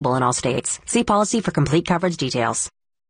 in all states. See policy for complete coverage details.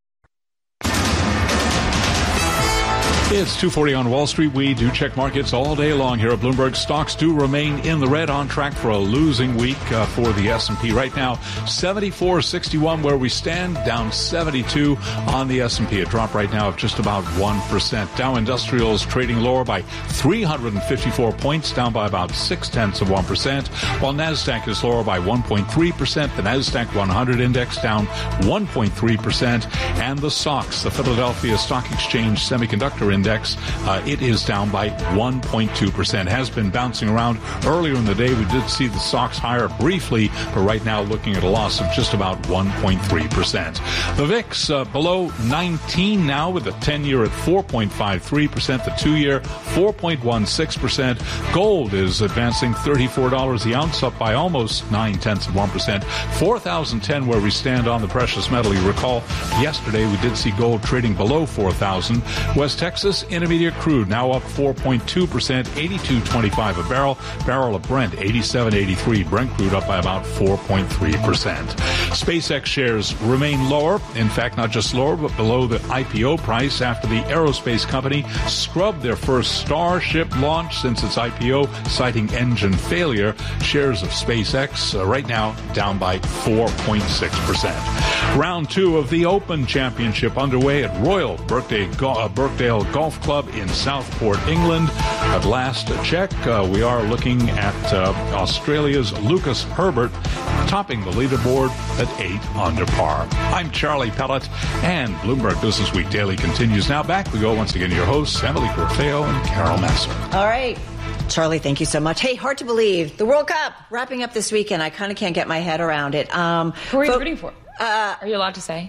It's 2:40 on Wall Street. We do check markets all day long here at Bloomberg. Stocks do remain in the red, on track for a losing week for the S&P. Right now, 74.61 where we stand, down 72 on the S&P. A drop right now of just about 1%. Dow Industrials trading lower by 354 points, down by about 0.6%, while NASDAQ is lower by 1.3%. The NASDAQ 100 index down 1.3%. And the SOX, the Philadelphia Stock Exchange Semiconductor Index, it is down by 1.2%. Has been bouncing around. Earlier in the day, we did see the stocks higher briefly, but right now looking at a loss of just about 1.3%. The VIX below 19 now, with the 10-year at 4.53%, the 2-year 4.16%. Gold is advancing $34 the ounce, up by almost 0.9%. 4,010 where we stand on the precious metal. You recall yesterday we did see gold trading below 4,000. West Texas Intermediate crude now up 4.2%, $82.25 a barrel. Barrel of Brent, $87.83. Brent crude up by about 4.3%. SpaceX shares remain lower. In fact, not just lower, but below the IPO price after the aerospace company scrubbed their first Starship launch since its IPO, citing engine failure. Shares of SpaceX right now down by 4.6%. Round 2 of the Open Championship underway at Royal Birkdale Golf Club in Southport, England. At last check, we are looking at Australia's Lucas Herbert topping the leaderboard at 8 under par. I'm Charlie Pellet, and Bloomberg Business Week Daily continues now. Back we go once again to your hosts, Emily Corfeo and Carol Massar. All right. Charlie, thank you so much. Hey, hard to believe. The World Cup wrapping up this weekend. I kind of can't get my head around it. Who are you rooting for? Are you allowed to say?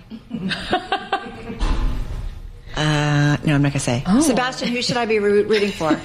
No, I'm not going to say. Oh. Sebastian, who should I be rooting for?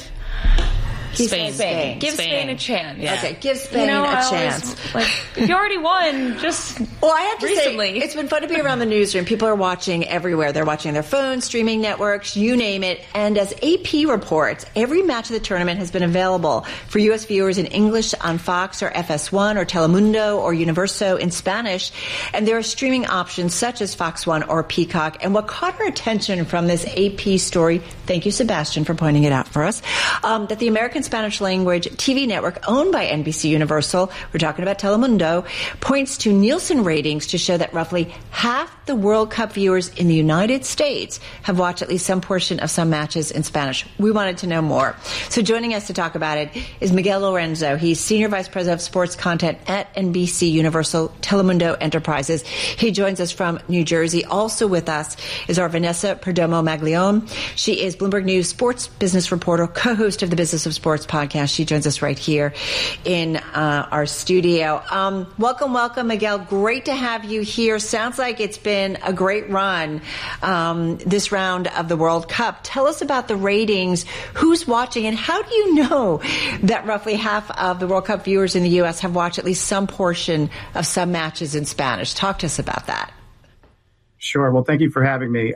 Spain. Give Spain a chance. Yeah. Okay, give Spain a chance. If you already won, just I have to recently. say, it's been fun to be around the newsroom. People are watching everywhere. They're watching their phones, streaming networks, you name it. And as AP reports, every match of the tournament has been available for U.S. viewers in English on Fox or FS1 or Telemundo or Universo in Spanish. And there are streaming options such as Fox One or Peacock. And what caught our attention from this AP story, thank you, Sebastian, for pointing it out for us, that the American Spanish language TV network owned by NBC Universal, we're talking about Telemundo, points to Nielsen ratings to show that roughly half the World Cup viewers in the United States have watched at least some portion of some matches in Spanish. We wanted to know more. So joining us to talk about it is Miguel Lorenzo. He's Senior Vice President of Sports Content at NBC Universal Telemundo Enterprises. He joins us from New Jersey. Also with us is our Vanessa Perdomo Maglione. She is Bloomberg News sports business reporter, co-host of the Business of Sports podcast. She joins us right here in our studio. Welcome, Miguel. Great to have you here. Sounds like it's been a great run this round of the World Cup. Tell us about the ratings, who's watching, and how do you know that roughly half of the World Cup viewers in the U.S. have watched at least some portion of some matches in Spanish? Talk to us about that. Sure. Well, thank you for having me.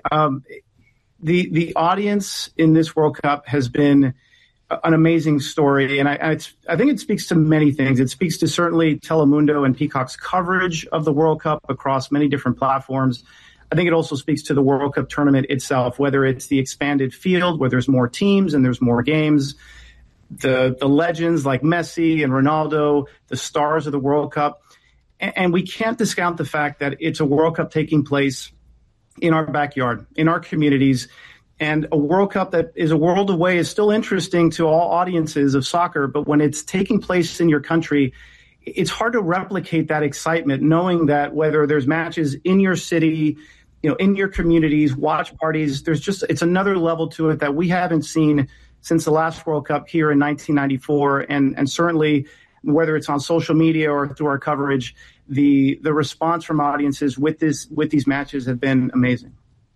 The audience in this World Cup has been an amazing story, and I think it speaks to many things. It speaks to certainly Telemundo and Peacock's coverage of the World Cup across many different platforms. I think it also speaks to the World Cup tournament itself, whether it's the expanded field where there's more teams and there's more games, the legends like Messi and Ronaldo, the stars of the World Cup. And we can't discount the fact that it's a World Cup taking place in our backyard, in our communities. And a World Cup that is a world away is still interesting to all audiences of soccer. But when it's taking place in your country, it's hard to replicate that excitement, knowing that whether there's matches in your city, in your communities, watch parties, it's another level to it that we haven't seen since the last World Cup here in 1994. And certainly, whether it's on social media or through our coverage, the response from audiences with these matches have been amazing.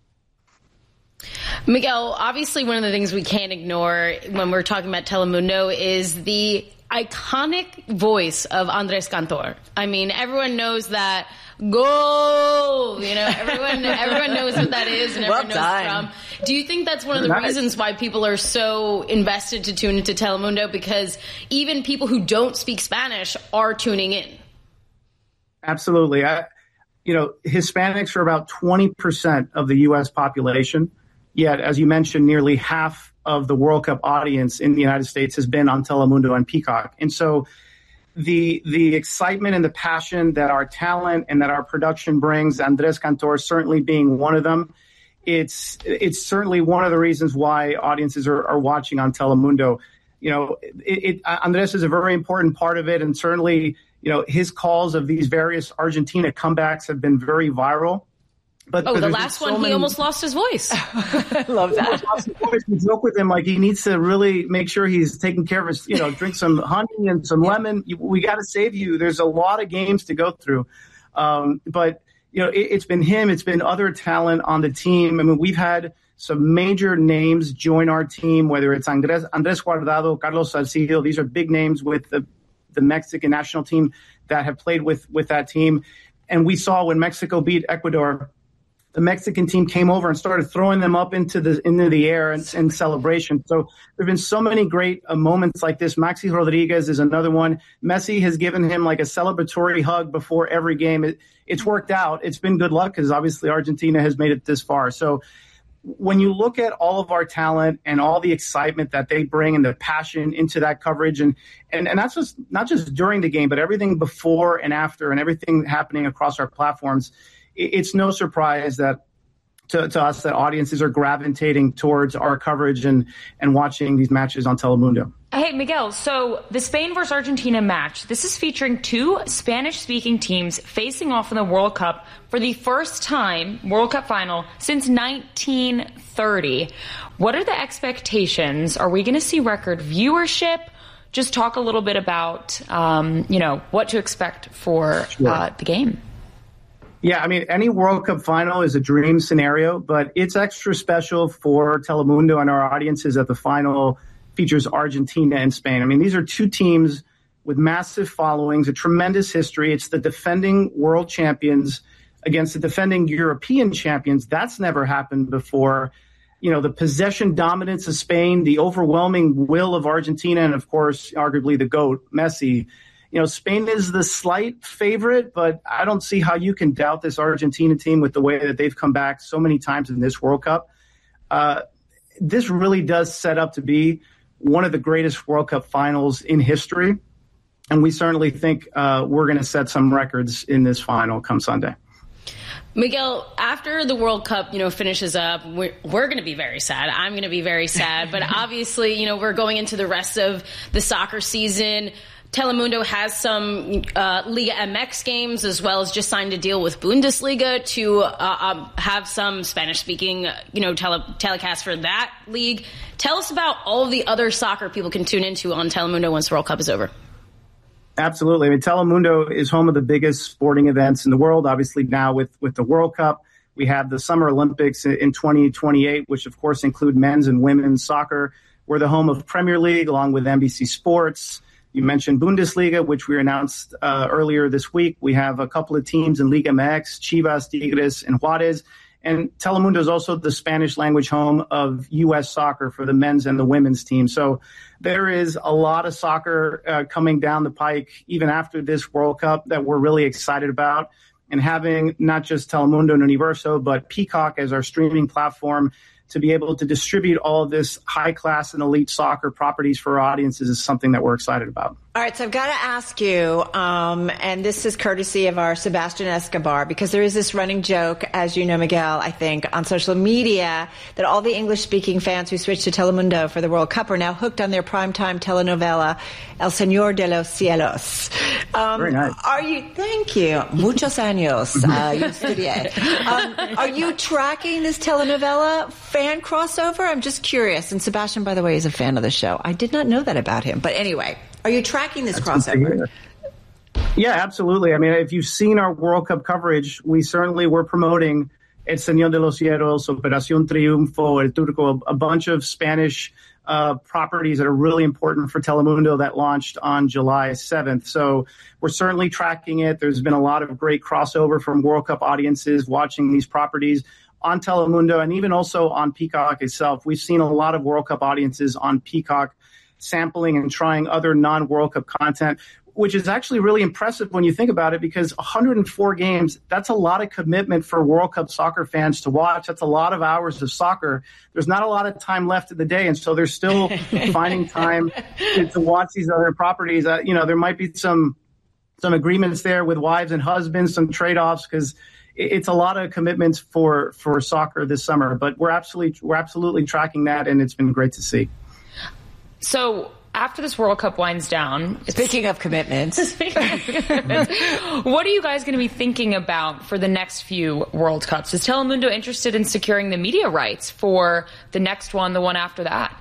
Miguel, obviously one of the things we can't ignore when we're talking about Telemundo is the iconic voice of Andres Cantor. I mean, everyone knows that goal. Everyone knows what that is and everyone knows from. Do you think that's one of the reasons why people are so invested to tune into Telemundo? Because even people who don't speak Spanish are tuning in. Absolutely. Hispanics are about 20% of the U.S. population. Yet, as you mentioned, nearly half of the World Cup audience in the United States has been on Telemundo and Peacock. And so the excitement and the passion that our talent and that our production brings, Andres Cantor certainly being one of them, it's certainly one of the reasons why audiences are watching on Telemundo. Andres is a very important part of it, and certainly, his calls of these various Argentina comebacks have been very viral. But the last one, he almost lost his voice. I love that. We joke with him like he needs to really make sure he's taking care of his, drink some honey and some lemon. We got to save you. There's a lot of games to go through. But it's been him. It's been other talent on the team. I mean, we've had some major names join our team, whether it's Andres Guardado, Carlos Salcido. These are big names with the Mexican national team that have played with that team. And we saw when Mexico beat Ecuador, the Mexican team came over and started throwing them up into the air in celebration. So there have been so many great moments like this. Maxi Rodriguez is another one. Messi has given him like a celebratory hug before every game. It's worked out. It's been good luck because obviously Argentina has made it this far. So when you look at all of our talent and all the excitement that they bring and the passion into that coverage, and that's just not just during the game, but everything before and after and everything happening across our platforms, it's no surprise that to us that audiences are gravitating towards our coverage and watching these matches on Telemundo. Hey, Miguel, so the Spain versus Argentina match, this is featuring two Spanish-speaking teams facing off in the World Cup for the first time, World Cup final, since 1930. What are the expectations? Are we going to see record viewership? Just talk a little bit about, what to expect for the game. Yeah, I mean, any World Cup final is a dream scenario, but it's extra special for Telemundo and our audiences that the final features Argentina and Spain. I mean, these are two teams with massive followings, a tremendous history. It's the defending world champions against the defending European champions. That's never happened before. The possession dominance of Spain, the overwhelming will of Argentina, and, of course, arguably the GOAT, Messi. Spain is the slight favorite, but I don't see how you can doubt this Argentina team with the way that they've come back so many times in this World Cup. This really does set up to be one of the greatest World Cup finals in history. And we certainly think we're going to set some records in this final come Sunday. Miguel, after the World Cup, finishes up, we're going to be very sad. I'm going to be very sad. But obviously, we're going into the rest of the soccer season. Telemundo has some Liga MX games, as well as just signed a deal with Bundesliga to have some Spanish-speaking, telecast for that league. Tell us about all the other soccer people can tune into on Telemundo once the World Cup is over. Absolutely. I mean, Telemundo is home of the biggest sporting events in the world. Obviously, now with the World Cup, we have the Summer Olympics in 2028, which, of course, include men's and women's soccer. We're the home of Premier League, along with NBC Sports. You mentioned Bundesliga, which we announced earlier this week. We have a couple of teams in Liga MX, Chivas, Tigres, and Juarez. And Telemundo is also the Spanish language home of U.S. soccer for the men's and the women's team. So there is a lot of soccer coming down the pike, even after this World Cup, that we're really excited about. And having not just Telemundo and Universo, but Peacock as our streaming platform to be able to distribute all of this high-class and elite soccer properties for our audiences is something that we're excited about. All right, so I've got to ask you, and this is courtesy of our Sebastian Escobar, because there is this running joke, as you know, Miguel, I think, on social media, that all the English-speaking fans who switched to Telemundo for the World Cup are now hooked on their primetime telenovela, El Señor de los Cielos. Very nice. Thank you. Muchos años, you estudié. Are you tracking this telenovela fan crossover? I'm just curious. And Sebastian, by the way, is a fan of the show. I did not know that about him. But anyway, are you tracking this crossover? Yeah, absolutely. I mean, if you've seen our World Cup coverage, we certainly were promoting El Señor de los Cielos, Operación Triunfo, El Turco, a bunch of Spanish properties that are really important for Telemundo that launched on July 7th. So we're certainly tracking it. There's been a lot of great crossover from World Cup audiences watching these properties on Telemundo and even also on Peacock itself. We've seen a lot of World Cup audiences on Peacock sampling and trying other non-World Cup content. which is actually really impressive when you think about it, because 104 games, that's a lot of commitment for World Cup soccer fans to watch. That's a lot of hours of soccer. There's not a lot of time left in the day, and so they're still finding time to watch these other properties. There might be some agreements there with wives and husbands, some trade-offs, because it's a lot of commitments for soccer this summer. But we're absolutely tracking that, and it's been great to see. So after this World Cup winds down, Speaking of commitments, what are you guys going to be thinking about for the next few World Cups? Is Telemundo interested in securing the media rights for the next one, the one after that?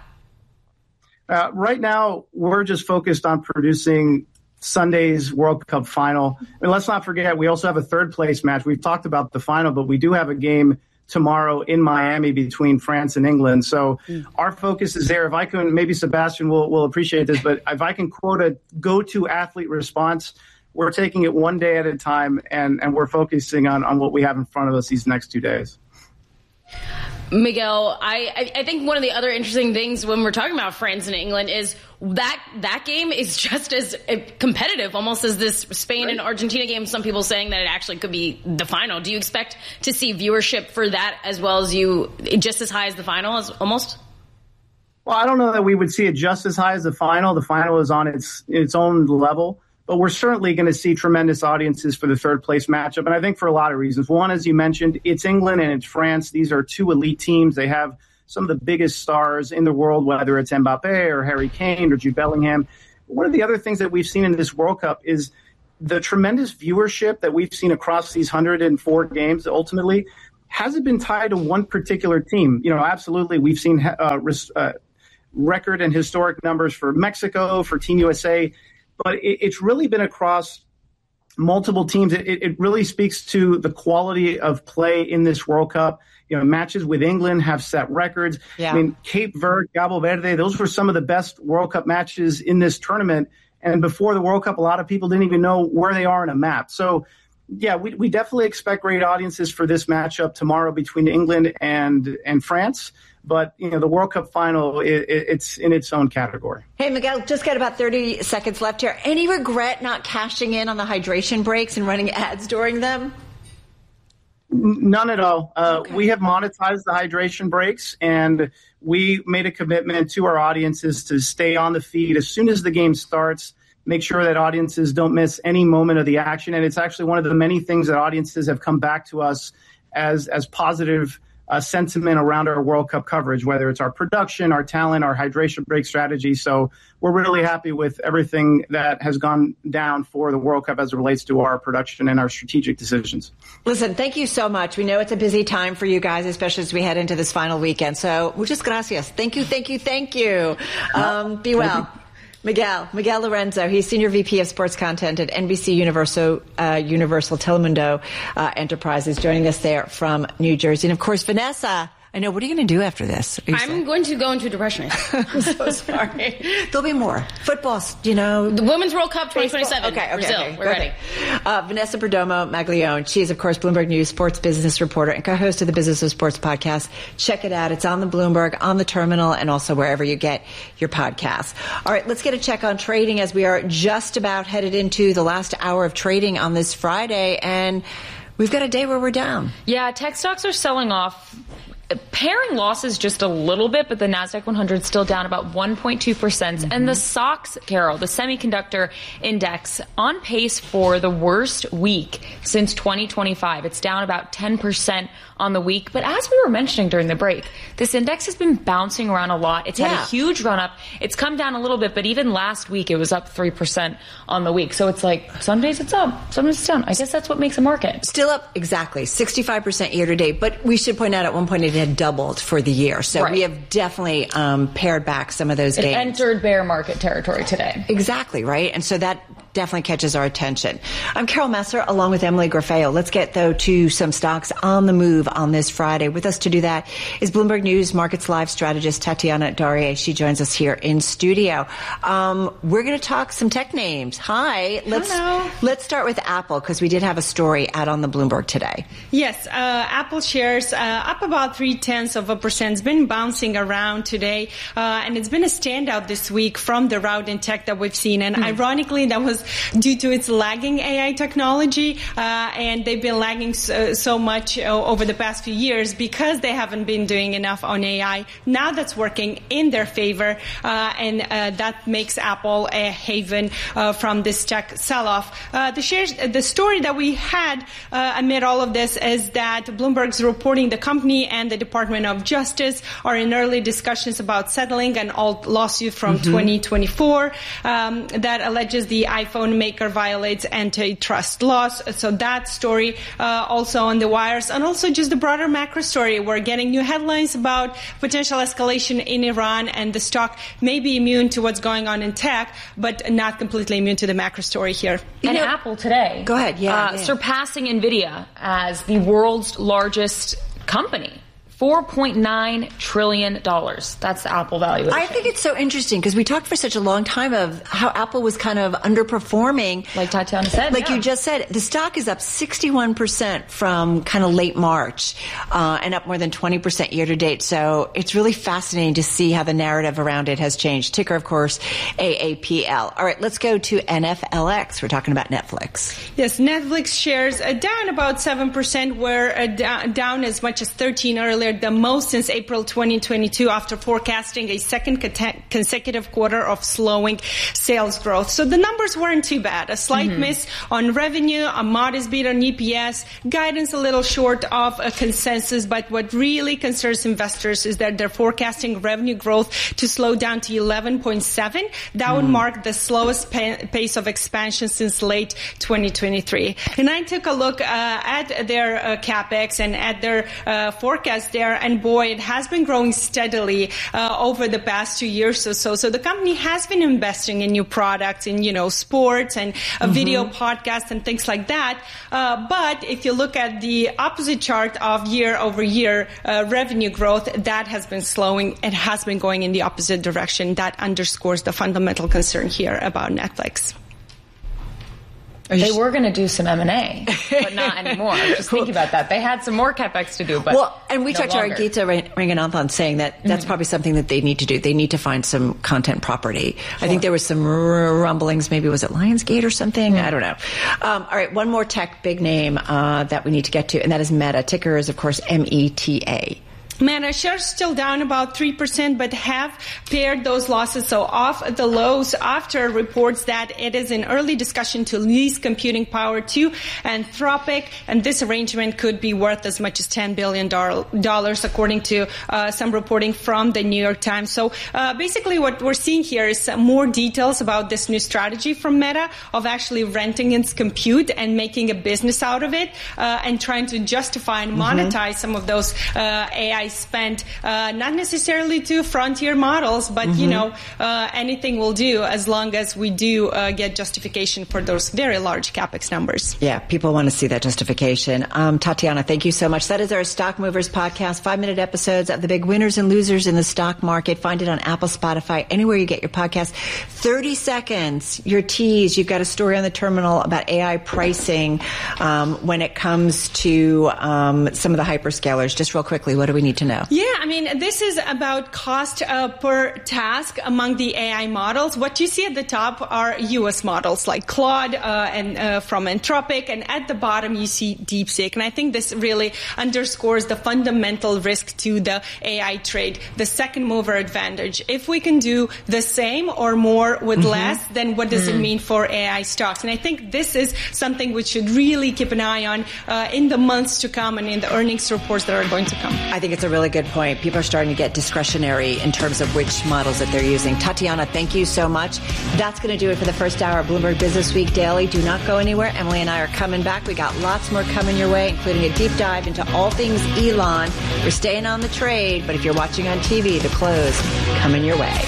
Right now, we're just focused on producing Sunday's World Cup final. And let's not forget, we also have a third place match. We've talked about the final, but we do have a game tomorrow in Miami between France and England. So our focus is there. If I can, maybe Sebastian will appreciate this, but if I can quote a go-to athlete response, we're taking it one day at a time, and we're focusing on what we have in front of us these next 2 days. Miguel, I think one of the other interesting things when we're talking about France and England is that game is just as competitive almost as this Spain and Argentina game. Some people saying that it actually could be the final. Do you expect to see viewership for that as well as just as high as the final almost? Well, I don't know that we would see it just as high as the final. The final is on its own level. But we're certainly going to see tremendous audiences for the third place matchup. And I think for a lot of reasons. One, as you mentioned, it's England and it's France. These are two elite teams. They have some of the biggest stars in the world, whether it's Mbappe or Harry Kane or Jude Bellingham. One of the other things that we've seen in this World Cup is the tremendous viewership that we've seen across these 104 games ultimately hasn't been tied to one particular team. Absolutely, we've seen record and historic numbers for Mexico, for Team USA, but it's really been across multiple teams. It really speaks to the quality of play in this World Cup. Matches with England have set records. Yeah. I mean, Cape Verde, Cabo Verde, those were some of the best World Cup matches in this tournament. And before the World Cup, a lot of people didn't even know where they are in a map. So, yeah, we definitely expect great audiences for this matchup tomorrow between England and France. But, the World Cup final, it's in its own category. Hey, Miguel, just got about 30 seconds left here. Any regret not cashing in on the hydration breaks and running ads during them? None at all. Okay. We have monetized the hydration breaks, and we made a commitment to our audiences to stay on the feed as soon as the game starts, make sure that audiences don't miss any moment of the action. And it's actually one of the many things that audiences have come back to us as positive sentiment around our World Cup coverage, whether it's our production, our talent, our hydration break strategy. So we're really happy with everything that has gone down for the World Cup as it relates to our production and our strategic decisions. Listen, thank you so much. We know it's a busy time for you guys, especially as we head into this final weekend. So muchas gracias. Thank you. Be well. Miguel Lorenzo, he's Senior VP of Sports Content at NBC Universal Telemundo Enterprises, joining us there from New Jersey. And, of course, Vanessa, I know. What are you going to do after this? I'm going to go into a depression. I'm so sorry. There'll be more. Football, The Women's World Cup 2027. Okay. Brazil. We're ready. Vanessa Perdomo Maglione. She is, of course, Bloomberg News sports business reporter and co-host of the Business of Sports podcast. Check it out. It's on the Bloomberg, on the terminal, and also wherever you get your podcasts. All right, let's get a check on trading as we are just about headed into the last hour of trading on this Friday. And we've got a day where we're down. Yeah, tech stocks are selling off. Pairing losses just a little bit, but the NASDAQ 100 still down about 1.2%. Mm-hmm. And the SOX, Carol, the semiconductor index, on pace for the worst week since 2025. It's down about 10% on the week. But as we were mentioning during the break, this index has been bouncing around a lot. It's had a huge run up. It's come down a little bit, but even last week it was up 3% on the week. So it's like some days it's up, some days it's down. I guess that's what makes a market. Still up, exactly, 65% year to date. But we should point out at one point it had doubled for the year. So we have definitely pared back some of those gains. It entered bear market territory today. Exactly, right? And so that definitely catches our attention. I'm Carol Messer along with Emily Grafeo. Let's get, though, to some stocks on the move on this Friday. With us to do that is Bloomberg News Markets Live strategist Tatiana Darie. She joins us here in studio. We're going to talk some tech names. Hi. Let's start with Apple, because we did have a story out on the Bloomberg today. Yes, Apple shares up about 0.3%. It's been bouncing around today, and it's been a standout this week from the rout in tech that we've seen. And ironically, that was growth due to its lagging AI technology, and they've been lagging so much over the past few years because they haven't been doing enough on AI. Now that's working in their favor, and that makes Apple a haven from this tech sell-off. The story that we had amid all of this is that Bloomberg's reporting the company and the Department of Justice are in early discussions about settling an old lawsuit from 2024 that alleges the iPhone maker violates antitrust laws. So that story also on the wires, and also just the broader macro story. We're getting new headlines about potential escalation in Iran, and the stock may be immune to what's going on in tech, but not completely immune to the macro story here. And Apple today, go ahead, surpassing NVIDIA as the world's largest company. $4.9 trillion. That's the Apple valuation. I think it's so interesting because we talked for such a long time of how Apple was kind of underperforming. Like Tatiana said. Like you just said, the stock is up 61% from kind of late March and up more than 20% year to date. So it's really fascinating to see how the narrative around it has changed. Ticker, of course, AAPL. All right, let's go to NFLX. We're talking about Netflix. Yes, Netflix shares down about 7%, were down as much as 13 earlier, the most since April 2022 after forecasting a second consecutive quarter of slowing sales growth. So the numbers weren't too bad. A slight miss on revenue, a modest beat on EPS, guidance a little short of a consensus, but what really concerns investors is that they're forecasting revenue growth to slow down to 11.7. That would mark the slowest pace of expansion since late 2023. And I took a look at their CapEx and at their forecast there, and boy, it has been growing steadily over the past 2 years or so. So the company has been investing in new products, in sports and video podcasts and things like that. But if you look at the opposite chart of year-over-year revenue growth, that has been slowing. It has been going in the opposite direction. That underscores the fundamental concern here about Netflix. They were going to do some M&A, but not anymore. Just thinking about that. They had some more CapEx to do, but and we talked to our Geeta Ranganathan saying that that's probably something that they need to do. They need to find some content property. Sure. I think there was some rumblings. Maybe was it Lionsgate or something? I don't know. All right, one more tech big name that we need to get to, and that is Meta. Ticker is, of course, META. Meta shares still down about 3%, but have paired those losses so off the lows after reports that it is in early discussion to lease computing power to Anthropic, and this arrangement could be worth as much as $10 billion, according to some reporting from the New York Times. So basically what we're seeing here is more details about this new strategy from Meta of actually renting its compute and making a business out of it, and trying to justify and monetize some of those AI spent, not necessarily to frontier models, but anything will do as long as we do get justification for those very large capex numbers. Yeah, people want to see that justification. Tatiana, thank you so much. That is our Stock Movers podcast, 5-minute episodes of the big winners and losers in the stock market. Find it on Apple, Spotify, anywhere you get your podcast. 30 seconds, your tease. You've got a story on the terminal about AI pricing when it comes to some of the hyperscalers. Just real quickly, what do we need to know? Yeah, I mean, this is about cost per task among the AI models. What you see at the top are U.S. models like Claude and from Anthropic, and at the bottom you see DeepSeek. And I think this really underscores the fundamental risk to the AI trade, the second mover advantage. If we can do the same or more with less, then what does it mean for AI stocks? And I think this is something we should really keep an eye on in the months to come and in the earnings reports that are going to come. I think it's a really good point. People are starting to get discretionary in terms of which models that they're using. Tatiana, thank you so much. That's going to do it for the first hour of Bloomberg Business Week Daily. Do not go anywhere. Emily and I are coming back. We got lots more coming your way, including a deep dive into all things Elon. We're staying on the trade, but if you're watching on TV, the close coming your way.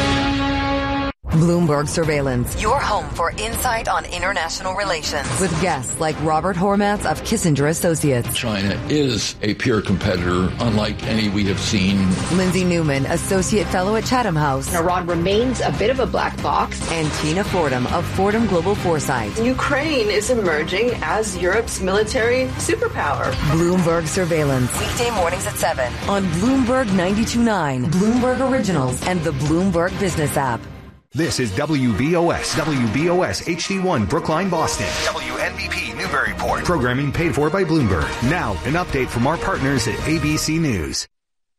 Bloomberg Surveillance, your home for insight on international relations. With guests like Robert Hormats of Kissinger Associates. China is a peer competitor, unlike any we have seen. Lindsay Newman, Associate Fellow at Chatham House. Iran remains a bit of a black box. And Tina Fordham of Fordham Global Foresight. Ukraine is emerging as Europe's military superpower. Bloomberg Surveillance. Weekday mornings at 7 on Bloomberg 92.9, Bloomberg Originals, and the Bloomberg Business app. This is WBOS HD1 Brookline, Boston. WNBP Newburyport. Programming paid for by Bloomberg. Now, an update from our partners at ABC News.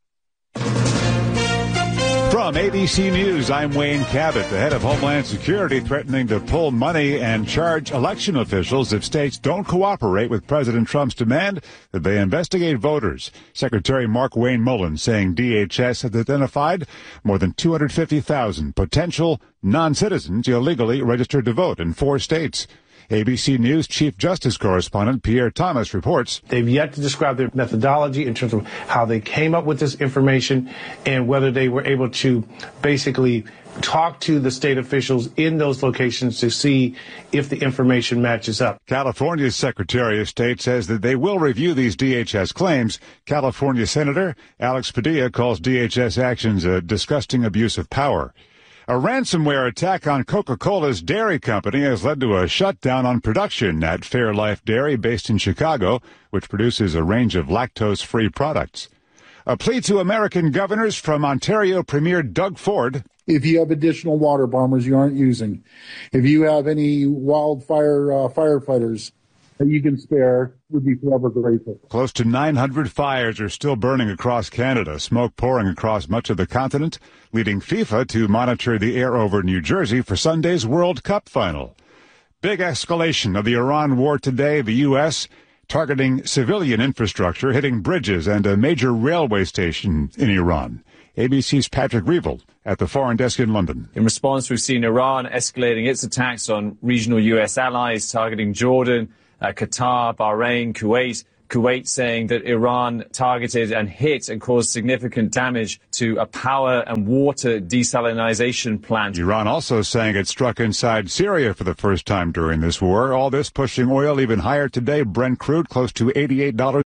From ABC News, I'm Wayne Cabot. The head of Homeland Security threatening to pull money and charge election officials if states don't cooperate with President Trump's demand that they investigate voters. Secretary Mark Wayne Mullin saying DHS has identified more than 250,000 potential non-citizens illegally registered to vote in 4 states. ABC News Chief Justice Correspondent Pierre Thomas reports. They've yet to describe their methodology in terms of how they came up with this information and whether they were able to basically talk to the state officials in those locations to see if the information matches up. California's Secretary of State says that they will review these DHS claims. California Senator Alex Padilla calls DHS actions a disgusting abuse of power. A ransomware attack on Coca-Cola's dairy company has led to a shutdown on production at Fairlife Dairy based in Chicago, which produces a range of lactose-free products. A plea to American governors from Ontario Premier Doug Ford. If you have additional water bombers you aren't using, if you have any wildfire firefighters that you can spare, would be forever grateful. Close to 900 fires are still burning across Canada, smoke pouring across much of the continent, leading FIFA to monitor the air over New Jersey for Sunday's World Cup final. Big escalation of the Iran war today. The U.S. targeting civilian infrastructure, hitting bridges and a major railway station in Iran. ABC's Patrick Reevell at the Foreign Desk in London. In response, we've seen Iran escalating its attacks on regional U.S. allies, targeting Jordan, Qatar, Bahrain, Kuwait. Kuwait saying that Iran targeted and hit and caused significant damage to a power and water desalinization plant. Iran also saying it struck inside Syria for the first time during this war. All this pushing oil even higher today. Brent crude close to $88.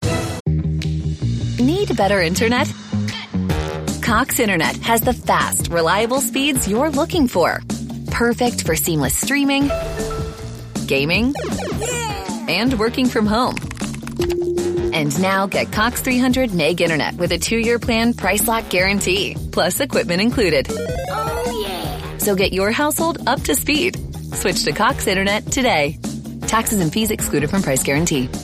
Need better internet? Cox Internet has the fast, reliable speeds you're looking for. Perfect for seamless streaming, gaming, and working from home. And now get Cox 300 meg internet with a 2-year plan, price lock guarantee, plus equipment included. Oh, yeah. So get your household up to speed. Switch to Cox Internet today. Taxes and fees excluded from price guarantee.